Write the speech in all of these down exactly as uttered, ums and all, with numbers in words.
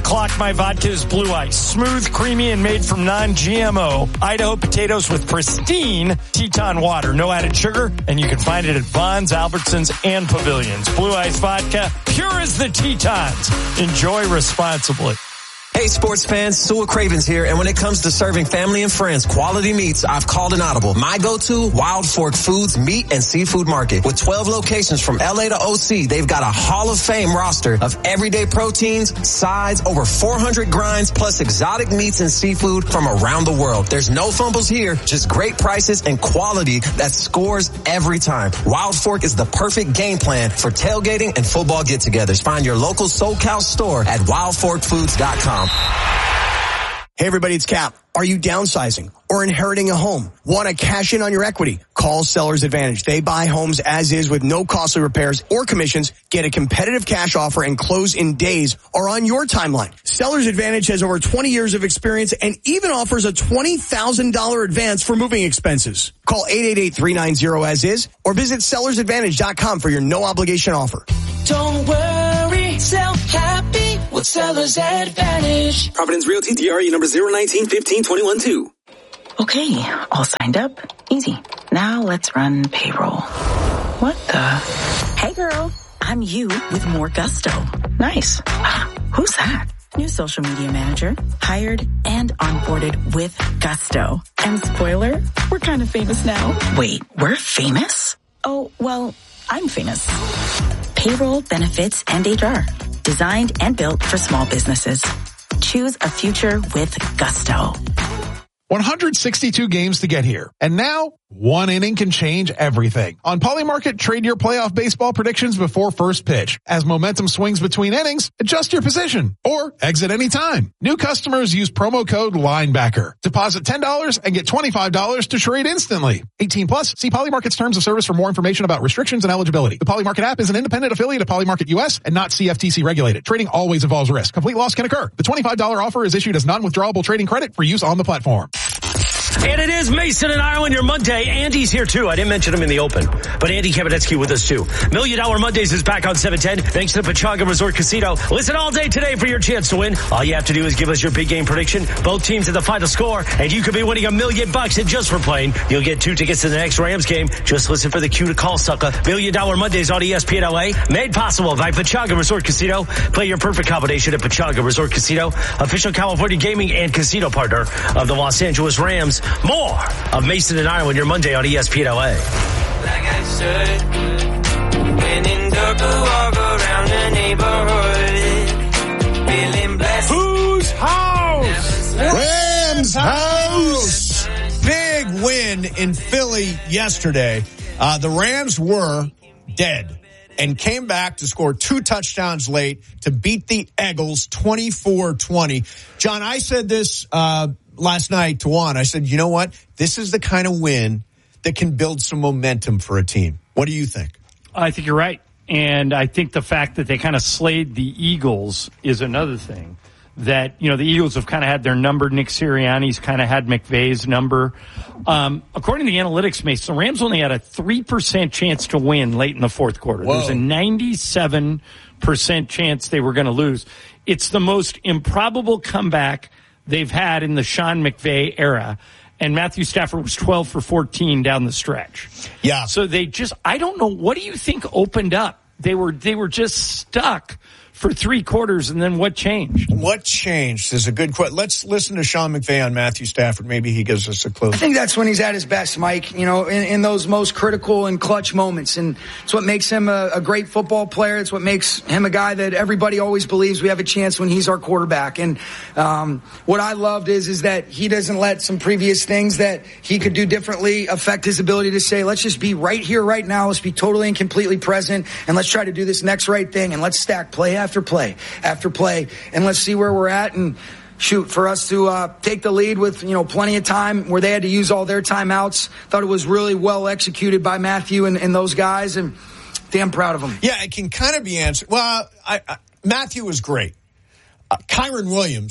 o'clock, my vodka is Blue Ice. Smooth, creamy, and made from non-G M O Idaho potatoes with pristine Teton water. No added sugar, and you can find it at Vons, Albertsons, and Pavilions. Blue Ice vodka, pure as the Tetons. Enjoy responsibly. Hey, sports fans, Sewell Cravens here, and when it comes to serving family and friends quality meats, I've called an audible. My go-to, Wild Fork Foods Meat and Seafood Market. With twelve locations from L A to O C, they've got a Hall of Fame roster of everyday proteins, sides, over four hundred grinds, plus exotic meats and seafood from around the world. There's no fumbles here, just great prices and quality that scores every time. Wild Fork is the perfect game plan for tailgating and football get-togethers. Find your local SoCal store at wild fork foods dot com. Hey everybody, it's Cap. Are you downsizing or inheriting a home? Want to cash in on your equity? Call Sellers Advantage. They buy homes as is with no costly repairs or commissions. Get a competitive cash offer and close in days or on your timeline. Sellers Advantage has over twenty years of experience and even offers a twenty thousand dollars advance for moving expenses. Call eight eight eight, three nine zero as is or visit sellers advantage dot com for your no obligation offer. Don't worry, sell happy with Sellers Advantage. Providence Realty, D R E number zero nineteen fifteen twenty-one two. Okay, all signed up. Easy. Now let's run payroll. What the? Hey girl, I'm you with more gusto. Nice. Ah, who's that? New social media manager, hired and onboarded with gusto. And spoiler, we're kind of famous now. Wait, we're famous? Oh, well, I'm famous. Payroll, benefits, and H R. Designed and built for small businesses. Choose a future with gusto. one hundred sixty-two games to get here. And now, one inning can change everything. On Polymarket, trade your playoff baseball predictions before first pitch. As momentum swings between innings, adjust your position or exit anytime. New customers use promo code LINEBACKER. Deposit ten dollars and get twenty-five dollars to trade instantly. eighteen plus, see Polymarket's terms of service for more information about restrictions and eligibility. The Polymarket app is an independent affiliate of Polymarket U S and not C F T C regulated. Trading always involves risk. Complete loss can occur. The twenty-five dollars offer is issued as non-withdrawable trading credit for use on the platform. And it is Mason and Ireland, your Monday. Andy's here too. I didn't mention him in the open, but Andy Kamenetsky with us too. Million Dollar Mondays is back on seven ten. Thanks to the Pechanga Resort Casino. Listen all day today for your chance to win. All you have to do is give us your big game prediction, both teams at the final score, and you could be winning a million bucks. And just for playing, you'll get two tickets to the next Rams game. Just listen for the cue to call, sucker. Million Dollar Mondays on E S P N L A. Made possible by Pechanga Resort Casino. Play your perfect combination at Pechanga Resort Casino. Official California gaming and casino partner of the Los Angeles Rams. More of Mason and Ireland, your Monday on E S P N L A. Like I should, when in Durga, walk around the neighborhood, feeling blessed. Whose house? Rams house. Big win in Philly yesterday. Uh, the Rams were dead and came back to score two touchdowns late to beat the Eagles twenty-four twenty. John, I said this uh last night to Juan. I said, you know what? This is the kind of win that can build some momentum for a team. What do you think? I think you're right. And I think the fact that they kind of slayed the Eagles is another thing. That, you know, the Eagles have kind of had their number. Nick Sirianni's kind of had McVay's number. Um, according to the analytics, Mason, the Rams only had a three percent chance to win late in the fourth quarter. Whoa. There's a ninety-seven percent chance they were going to lose. It's the most improbable comeback they've had in the Sean McVay era. And Matthew Stafford was twelve for fourteen down the stretch. Yeah. So they just, I don't know, what do you think opened up? They were, they were just stuck for three quarters, and then what changed? What changed is a good question. Let's listen to Sean McVay on Matthew Stafford. Maybe he gives us a clue. I think that's when he's at his best, Mike, you know, in, in those most critical and clutch moments. And it's what makes him a, a great football player. It's what makes him a guy that everybody always believes we have a chance when he's our quarterback. And um, what I loved is, is that he doesn't let some previous things that he could do differently affect his ability to say, let's just be right here, right now. Let's be totally and completely present, and let's try to do this next right thing, and let's stack play after play after play, and let's see where we're at. And shoot, for us to uh, take the lead with, you know, plenty of time where they had to use all their timeouts, thought it was really well executed by Matthew and, and those guys, and damn proud of them. Yeah, it can kind of be answered. Well, I, I, Matthew was great. Uh, Kyron Williams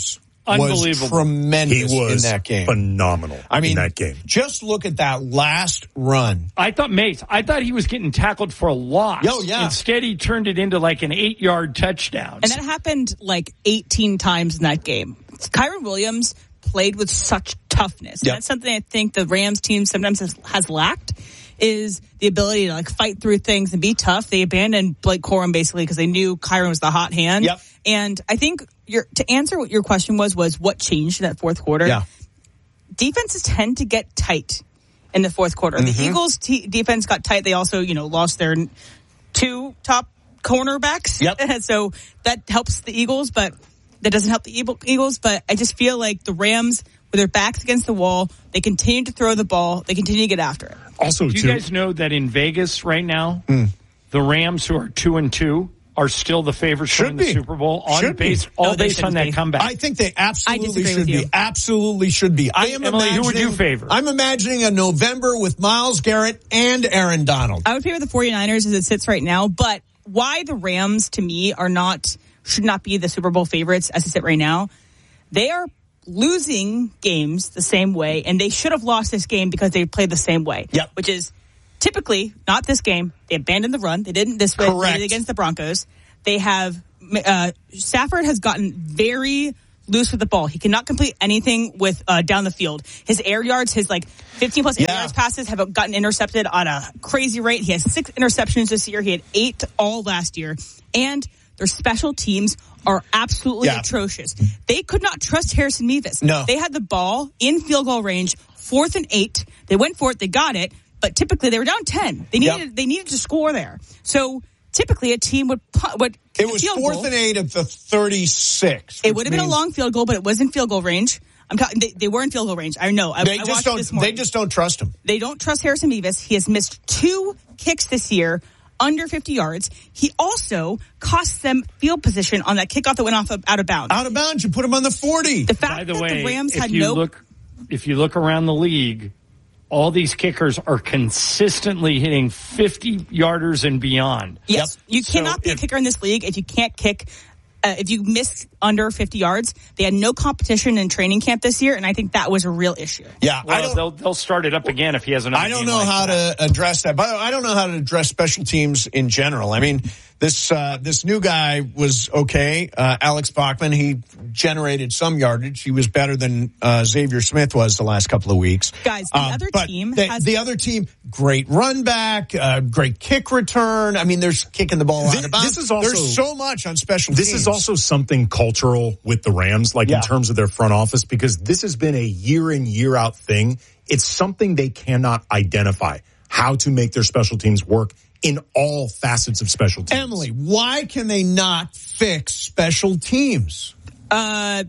was Unbelievable. tremendous He was in that game. phenomenal I mean, in that game. Just look at that last run. I thought Mace, I thought he was getting tackled for a loss. Oh, yeah. Instead, he turned it into like an eight-yard touchdown. And that happened like eighteen times in that game. Kyron Williams played with such toughness. Yep. And that's something I think the Rams team sometimes has, has lacked, is the ability to like fight through things and be tough. They abandoned Blake Corum basically because they knew Kyron was the hot hand. Yep. And I think your, to answer what your question was, was what changed in that fourth quarter? Yeah. Defenses tend to get tight in the fourth quarter. Mm-hmm. The Eagles' t- defense got tight. They also, you know, lost their two top cornerbacks. Yep. So that helps the Eagles, but that doesn't help the Eagles. But I just feel like the Rams, with their backs against the wall, they continue to throw the ball. They continue to get after it. Also, do you too, guys know that in Vegas right now, Mm. the Rams, who are two and two, are still the favorites to Should win be. the Super Bowl on Should be. base, all No, they based on shouldn't that be. comeback? I think they absolutely disagree should with be. you. Absolutely should be. I am Emily, who would you imagining- favor? I'm imagining a November with Myles Garrett and Aaron Donald. I would favor the 49ers as it sits right now, but why the Rams, to me, are not, should not be the Super Bowl favorites as they sit right now, they are losing games the same way, and they should have lost this game because they played the same way. Yep. Which is typically not this game. They abandoned the run. They didn't this way. Correct. They did it against the Broncos. They have uh, Stafford has gotten very loose with the ball. He cannot complete anything with uh, down the field. His air yards, his like fifteen plus air Yeah. yards passes have gotten intercepted on a crazy rate. He has six interceptions this year. He had eight all last year, and their special teams are absolutely Yeah. atrocious. They could not trust Harrison Mevis. No. They had the ball in field goal range, fourth and eight. They went for it. They got it. But typically they were down ten. They needed Yep. they needed to score there. So typically a team would put, would It kick a was field fourth goal. and eight at the thirty-six. It which would have been a means long field goal, but it was in field goal range. I'm talking. They, they were in field goal range. I know. I, They I just watched don't. this morning. They just don't trust him. They don't trust Harrison Mevis. He has missed two kicks this year, under fifty yards. He also cost them field position on that kickoff that went off of, out of bounds. Out of bounds. You put him on the forty. The fact By the that way, the Rams if had you no. look, if you look around the league, all these kickers are consistently hitting fifty-yarders and beyond. Yes, you So cannot be a if- kicker in this league if you can't kick. Uh, if you miss under fifty yards, they had no competition in training camp this year, and I think that was a real issue. Yeah, I Well, don't. they'll they'll start it up again if he has another. I don't game know like how that. to address that. By the way, I don't know how to address special teams in general. I mean, this uh, this new guy was okay, uh, Alex Bachman. He generated some yardage. He was better than uh, Xavier Smith was the last couple of weeks. Guys, the Um, other but team the, has the other team, great run back, uh, great kick return. I mean, there's kicking the ball This- out of bounds. this is also- there's so much on special This teams. is also something cultural with the Rams, like Yeah. in terms of their front office, because this has been a year in, year out thing. It's something they cannot identify, how to make their special teams work in all facets of special teams. Emily, why can they not fix special teams? Uh,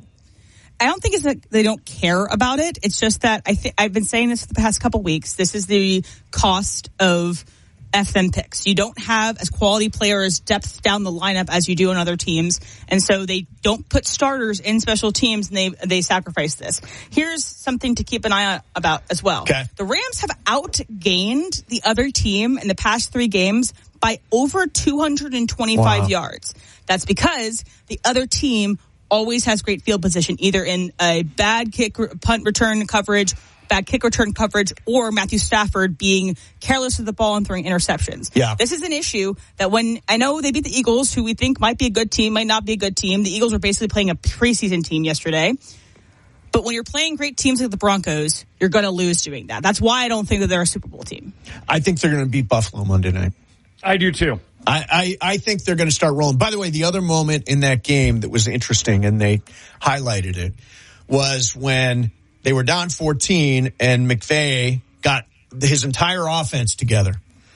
I don't think it's that they don't care about it. It's just that I think I've been saying this for the past couple weeks. This is the cost of F them picks. You don't have as quality players depth down the lineup as you do on other teams, and so they don't put starters in special teams, and they they sacrifice this. Here's something to keep an eye on about as well. Okay. The Rams have outgained the other team in the past three games by over two hundred twenty-five Wow. yards. That's because the other team always has great field position, either in a bad kick punt return coverage, bad kick return coverage, or Matthew Stafford being careless with the ball and throwing interceptions. Yeah. This is an issue that when I know they beat the Eagles, who we think might be a good team, might not be a good team. The Eagles were basically playing a preseason team yesterday. But when you're playing great teams like the Broncos, you're going to lose doing that. That's why I don't think that they're a Super Bowl team. I think they're going to beat Buffalo Monday night. I do too. I, I, I think they're going to start rolling. By the way, the other moment in that game that was interesting, and they highlighted it, was when they were down fourteen and McVay got his entire offense together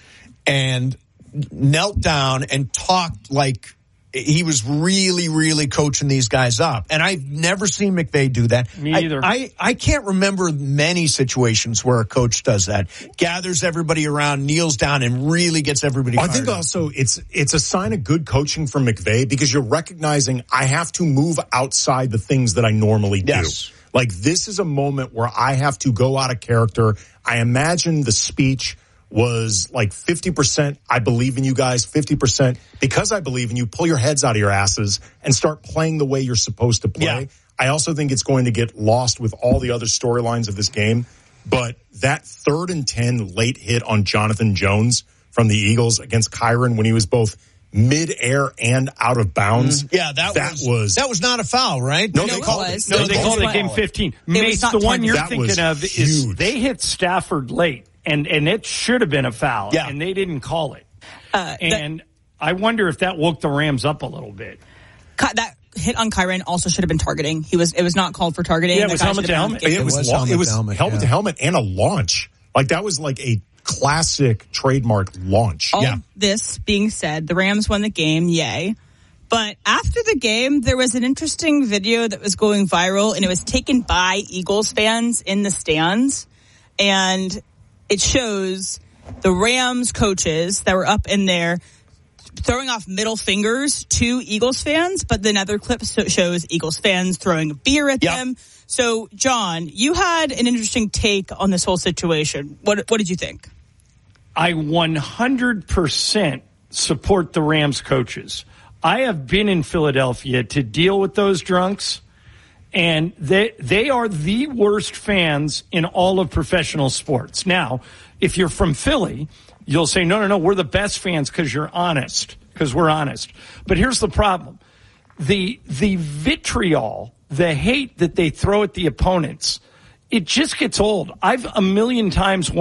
and knelt down and talked like he was really, really coaching these guys up. And I've never seen McVay do that. Me I- either. I, I can't remember many situations where a coach does that. Gathers everybody around, kneels down, and really gets everybody I fired think up. also it's it's a sign of good coaching from McVay because you're recognizing I have to move outside the things that I normally do. Yes. Like this is a moment where I have to go out of character. I imagine the speech was like fifty percent, I believe in you guys, fifty percent, because I believe in you, pull your heads out of your asses and start playing the way you're supposed to play. Yeah. I also think it's going to get lost with all the other storylines of this game. But that third and ten late hit on Jonathan Jones from the Eagles against Kyren when he was both mid-air and out of bounds. Mm, yeah, that, that was, was that was not a foul, right? No, No, they it called was. it. No, they called it game fifteen. Mace, the one you're That thinking was of is huge. they hit Stafford late, and, and it should have been a foul, Yeah. and they didn't call it. Uh, and that, I wonder if that woke the Rams up a little bit. that hit on Kyren also should have been targeting. He was. It was not called for targeting. Yeah, it That was guy helmet should to have helmet. been- It was, was lo- helmet it was to helmet, helmet yeah. to helmet and a launch. Like that was like a classic trademark launch. All Yeah. this being said, the Rams won the game, yay. But after the game, there was an interesting video that was going viral, and it was taken by Eagles fans in the stands. And it shows the Rams coaches that were up in there throwing off middle fingers to Eagles fans, but then other clips shows Eagles fans throwing a beer at Yep. them. So, John, you had an interesting take on this whole situation. What what did you think? I one hundred percent support the Rams coaches. I have been in Philadelphia to deal with those drunks, and they they are the worst fans in all of professional sports. Now, if you're from Philly, you'll say, no, no, no, we're the best fans because you're honest, because we're honest. But here's the problem. The the vitriol, the hate that they throw at the opponents, it just gets old. I've a million times